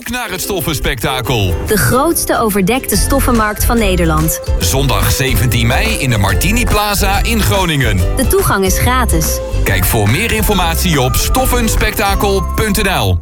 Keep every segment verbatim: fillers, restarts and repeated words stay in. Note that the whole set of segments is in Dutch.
Kijk naar het Stoffenspektakel. De grootste overdekte stoffenmarkt van Nederland. Zondag zeventien mei in de Martini Plaza in Groningen. De toegang is gratis. Kijk voor meer informatie op stoffenspektakel punt n l.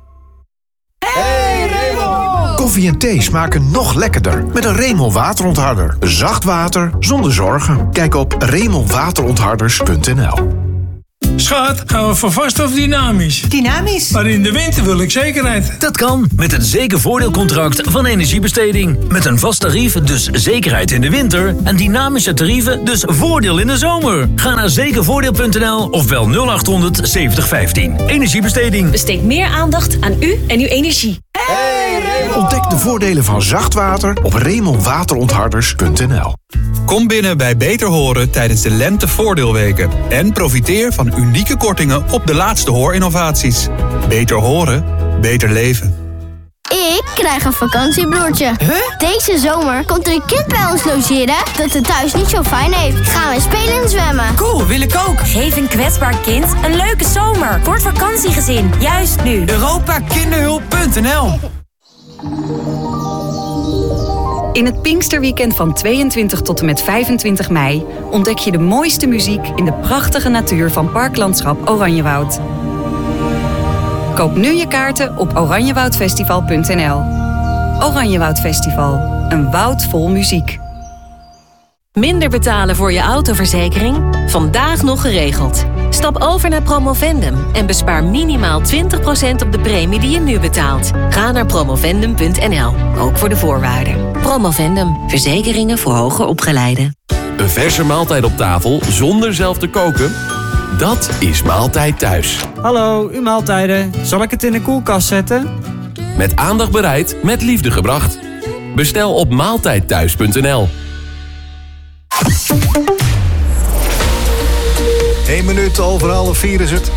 Hey Remel! Koffie en thee smaken nog lekkerder met een Remel waterontharder. Zacht water zonder zorgen. Kijk op remel waterontharders punt n l. Schat, gaan we voor vast of dynamisch? Dynamisch. Maar in de winter wil ik zekerheid. Dat kan met het zekervoordeelcontract van Energiebesteding. Met een vast tarief, dus zekerheid in de winter. En dynamische tarieven, dus voordeel in de zomer. Ga naar zekervoordeel punt n l of bel nul acht honderd zeventig vijftien. Energiebesteding. Besteed meer aandacht aan u en uw energie. Hey, Remel! Ontdek de voordelen van zacht water op remel waterontharders punt n l. Kom binnen bij Beter Horen tijdens de Lentevoordeelweken. En profiteer van unieke kortingen op de laatste hoorinnovaties. Beter horen, beter leven. Ik krijg een vakantiebroertje. Huh? Deze zomer komt er een kind bij ons logeren dat het thuis niet zo fijn heeft. Gaan we spelen en zwemmen. Cool, wil ik ook. Geef een kwetsbaar kind een leuke zomer. Voor het vakantiegezin, juist nu. Europa Kinderhulp punt n l. In het Pinksterweekend van tweeëntwintig tot en met vijfentwintig mei ontdek je de mooiste muziek in de prachtige natuur van Parklandschap Oranjewoud. Koop nu je kaarten op oranjewoudfestival punt n l. Oranjewoud Festival, een woud vol muziek. Minder betalen voor je autoverzekering? Vandaag nog geregeld. Stap over naar Promovendum en bespaar minimaal twintig procent op de premie die je nu betaalt. Ga naar promovendum punt n l, ook voor de voorwaarden. Promovendum, verzekeringen voor hoger opgeleiden. Een verse maaltijd op tafel zonder zelf te koken? Dat is Maaltijd Thuis. Hallo, uw maaltijden. Zal ik het in de koelkast zetten? Met aandacht bereid, met liefde gebracht. Bestel op maaltijdthuis punt n l. Eén minuut over half vier is het.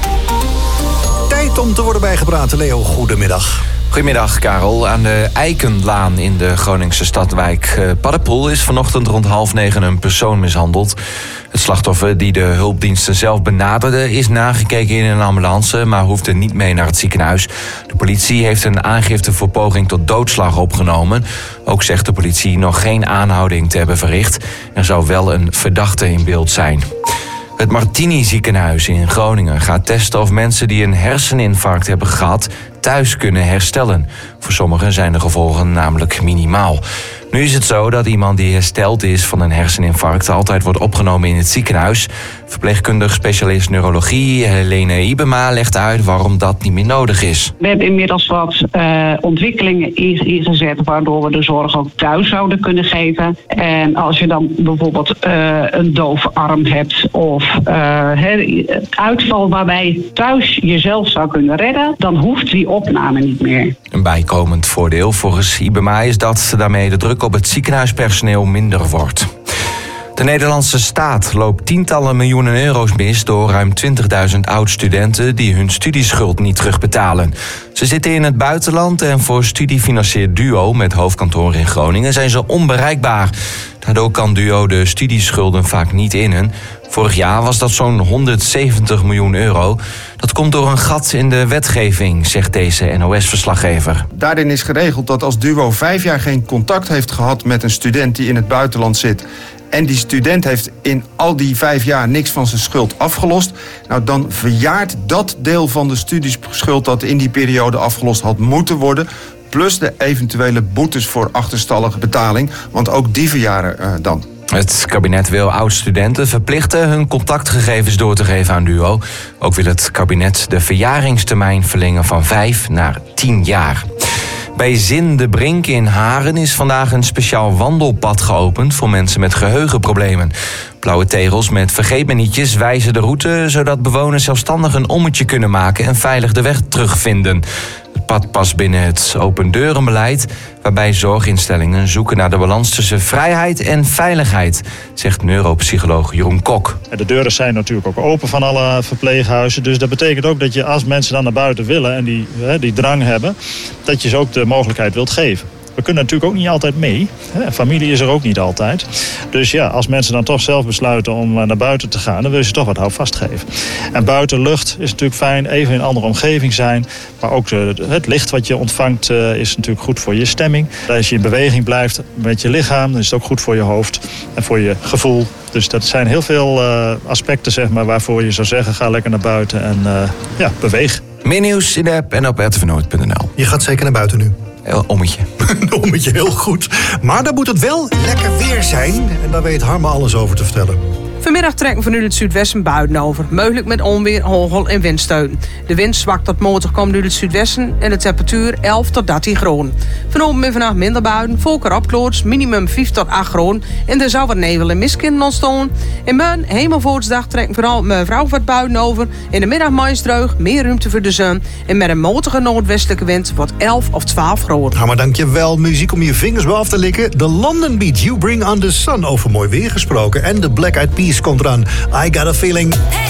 Tijd om te worden bijgepraat. Leo, goedemiddag. Goedemiddag, Karel. Aan de Eikenlaan in de Groningse stadwijk Paddepoel is vanochtend rond half negen een persoon mishandeld. Het slachtoffer, die de hulpdiensten zelf benaderde, is nagekeken in een ambulance, maar hoefde niet mee naar het ziekenhuis. De politie heeft een aangifte voor poging tot doodslag opgenomen. Ook zegt de politie nog geen aanhouding te hebben verricht. Er zou wel een verdachte in beeld zijn. Het Martini ziekenhuis in Groningen gaat testen of mensen die een herseninfarct hebben gehad thuis kunnen herstellen. Voor sommigen zijn de gevolgen namelijk minimaal. Nu is het zo dat iemand die hersteld is van een herseninfarct altijd wordt opgenomen in het ziekenhuis. Verpleegkundig specialist neurologie Helene Ibema legt uit waarom dat niet meer nodig is. We hebben inmiddels wat uh, ontwikkelingen ingezet waardoor we de zorg ook thuis zouden kunnen geven. En als je dan bijvoorbeeld uh, een dove arm hebt of uh, he, uitval waarbij je thuis jezelf zou kunnen redden, dan hoeft die opname niet meer. Een bijkomend voordeel volgens Ibema is dat daarmee de druk op het ziekenhuispersoneel minder wordt. De Nederlandse staat loopt tientallen miljoenen euro's mis door ruim twintigduizend oud-studenten die hun studieschuld niet terugbetalen. Ze zitten in het buitenland en voor Studiefinancier Duo met hoofdkantoor in Groningen zijn ze onbereikbaar. Daardoor kan Duo de studieschulden vaak niet innen. Vorig jaar was dat zo'n honderdzeventig miljoen euro. Dat komt door een gat in de wetgeving, zegt deze N O S-verslaggever. Daarin is geregeld dat als Duo vijf jaar geen contact heeft gehad met een student die in het buitenland zit, en die student heeft in al die vijf jaar niks van zijn schuld afgelost, nou dan verjaart dat deel van de studieschuld dat in die periode afgelost had moeten worden, plus de eventuele boetes voor achterstallige betaling, want ook die verjaren uh, dan. Het kabinet wil oud-studenten verplichten hun contactgegevens door te geven aan Duo. Ook wil het kabinet de verjaringstermijn verlengen van vijf naar tien jaar. Bij Zin de Brink in Haren is vandaag een speciaal wandelpad geopend voor mensen met geheugenproblemen. Blauwe tegels met vergeetmenietjes wijzen de route, zodat bewoners zelfstandig een ommetje kunnen maken en veilig de weg terugvinden. Het pad past binnen het open deurenbeleid, waarbij zorginstellingen zoeken naar de balans tussen vrijheid en veiligheid, zegt neuropsycholoog Jeroen Kok. De deuren zijn natuurlijk ook open van alle verpleeghuizen, dus dat betekent ook dat je als mensen dan naar buiten willen en die, die drang hebben, dat je ze ook de mogelijkheid wilt geven. We kunnen natuurlijk ook niet altijd mee. Hè? Familie is er ook niet altijd. Dus ja, als mensen dan toch zelf besluiten om naar buiten te gaan, dan wil je ze toch wat houvast geven. En buitenlucht is natuurlijk fijn, even in een andere omgeving zijn. Maar ook de, het licht wat je ontvangt uh, is natuurlijk goed voor je stemming. Als je in beweging blijft met je lichaam, dan is het ook goed voor je hoofd en voor je gevoel. Dus dat zijn heel veel uh, aspecten, zeg maar, waarvoor je zou zeggen, ga lekker naar buiten en uh, ja, beweeg. Meer nieuws in de app en op r t v noord punt n l. Je gaat zeker naar buiten nu. Ommetje. Een ommetje, heel goed. Maar dan moet het wel lekker weer zijn. En daar weet Harme alles over te vertellen. Vanmiddag trekken vanuit het zuidwesten buien over. Mogelijk met onweer, hagel en windsteun. De wind zwakt tot matig komt uit het zuidwesten en de temperatuur elf tot dertien graden. Vanavond en vannacht minder buien, volker opkloors, minimum vijf tot acht graden. En er zou wat nevel en mist kunnen ontstaan. In morgen, hemelvoortsdag, trekken vooral mevrouw wat buien over. In de middag moois droog, meer ruimte voor de zon. En met een matige noordwestelijke wind wordt elf of twaalf graden. Ja, maar dankjewel, muziek om je vingers wel af te likken. De London Beat, You Bring on the Sun, over mooi weer gesproken. En de Black Eyed Peas komt eraan. I Got a Feeling.